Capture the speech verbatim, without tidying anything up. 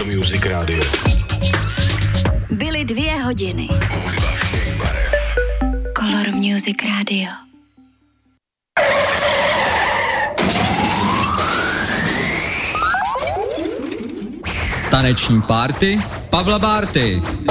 Color Music Radio. Byly dvě hodiny. Hudba všech barev. Color Music Radio. Taneční party Pavla Bárty.